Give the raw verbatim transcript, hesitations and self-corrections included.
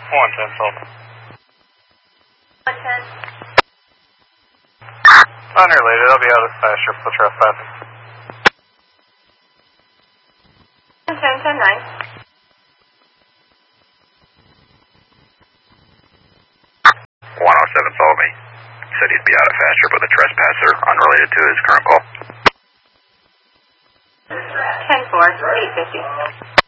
one ten, sold me. one ten. Unrelated, I'll be out of this pasture for trespassing. one ten, ten nine. one oh seven told me. Said he'd be out of pasture with a trespasser unrelated to his current call. ten four, eight fifty.